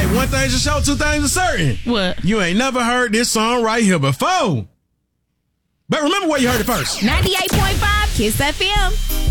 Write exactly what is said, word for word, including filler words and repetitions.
right, one thing's for sure, two things are certain. What? You ain't never heard this song right here before. But remember where you heard it first. ninety-eight point five Kiss F M.